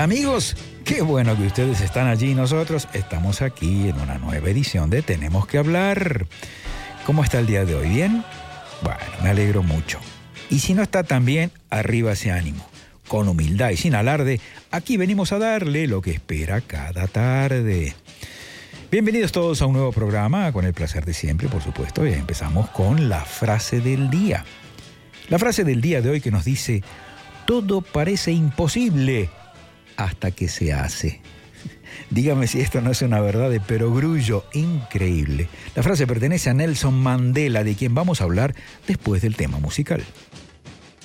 Hola amigos, qué bueno que ustedes están allí y nosotros estamos aquí en una nueva edición de Tenemos que Hablar. ¿Cómo está el día de hoy? ¿Bien? Bueno, me alegro mucho. Y si no está tan bien, arriba ese ánimo. Con humildad y sin alarde, aquí venimos a darle lo que espera cada tarde. Bienvenidos todos a un nuevo programa, con el placer de siempre, por supuesto. Y empezamos con la frase del día. La frase del día de hoy que nos dice: todo parece imposible hasta que se hace. Dígame si esto no es una verdad de perogrullo increíble. La frase pertenece a Nelson Mandela, de quien vamos a hablar después del tema musical.